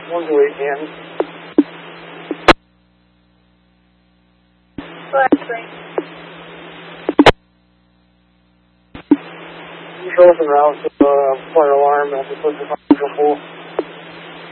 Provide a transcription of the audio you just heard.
128 Canton. Control en route to fire alarm at the Pussy Control Pool.